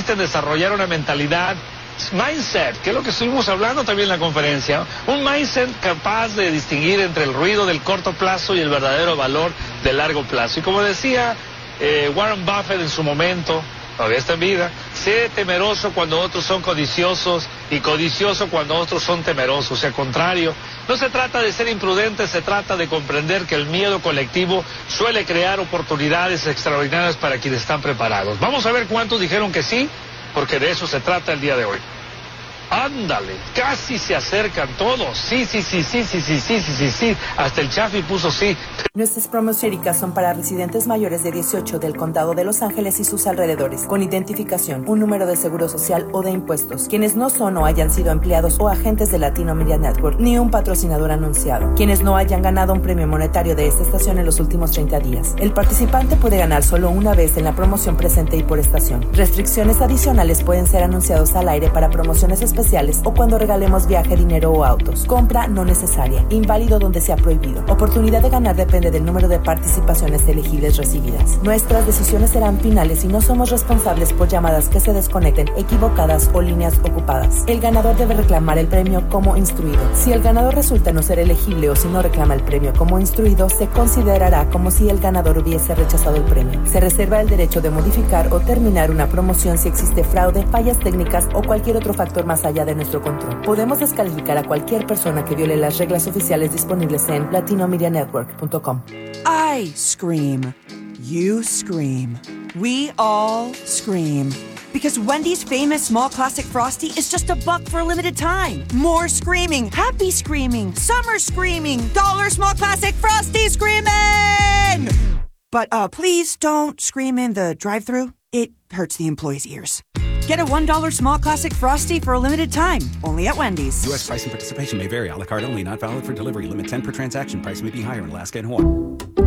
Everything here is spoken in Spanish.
consiste en desarrollar una mentalidad, mindset, que es lo que estuvimos hablando también en la conferencia, un mindset capaz de distinguir entre el ruido del corto plazo y el verdadero valor del largo plazo. Y como decía Warren Buffett en su momento, todavía está en vida, sé temeroso cuando otros son codiciosos y codicioso cuando otros son temerosos. O sea, al contrario, no se trata de ser imprudente, se trata de comprender que el miedo colectivo suele crear oportunidades extraordinarias para quienes están preparados. Vamos a ver cuántos dijeron que sí, porque de eso se trata el día de hoy. Ándale, casi se acercan todos. Sí. Hasta el Chafi puso sí. Nuestras promociones son para residentes mayores de 18 del Condado de Los Ángeles y sus alrededores, con identificación, un número de seguro social o de impuestos, quienes no son o hayan sido empleados o agentes de Latino Media Network, ni un patrocinador anunciado, quienes no hayan ganado un premio monetario de esta estación en los últimos 30 días. El participante puede ganar solo una vez en la promoción presente y por estación. Restricciones adicionales pueden ser anunciados al aire para promociones especiales o cuando regalemos viaje, dinero o autos. Compra no necesaria. Inválido donde sea prohibido. Oportunidad de ganar depende del número de participaciones elegibles recibidas. Nuestras decisiones serán finales y no somos responsables por llamadas que se desconecten, equivocadas o líneas ocupadas. El ganador debe reclamar el premio como instruido. Si el ganador resulta no ser elegible o si no reclama el premio como instruido, se considerará como si el ganador hubiese rechazado el premio. Se reserva el derecho de modificar o terminar una promoción si existe fraude, fallas técnicas o cualquier otro factor más allá de nuestro control. Podemos descalificar a cualquier persona que viole las reglas oficiales disponibles en latinomedianetwork.com. I scream. You scream. We all scream. Because Wendy's famous small classic Frosty is just $1 for a limited time. More screaming, happy screaming, summer screaming, dollar small classic Frosty screaming! But please don't scream in the drive-thru. It hurts the employees' ears. Get a $1 small classic Frosty for a limited time, only at Wendy's. U.S. price and participation may vary. A la carte only, not valid for delivery. Limit 10 per transaction. Price may be higher in Alaska and Hawaii.